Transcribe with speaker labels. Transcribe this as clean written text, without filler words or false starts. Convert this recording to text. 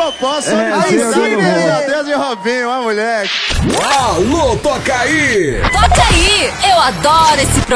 Speaker 1: Popó, só
Speaker 2: Aí sim,
Speaker 1: meu Deus de Robinho, ó, moleque.
Speaker 3: Alô, toca aí!
Speaker 4: Toca aí! Eu adoro esse programa.